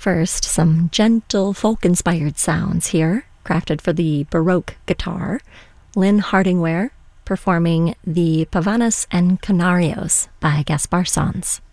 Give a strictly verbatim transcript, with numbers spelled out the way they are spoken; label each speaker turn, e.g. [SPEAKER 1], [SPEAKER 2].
[SPEAKER 1] First, some gentle folk-inspired sounds here, crafted for the Baroque guitar. Lynn Hardingware performing the Pavanas and Canarios by Gaspar Sanz.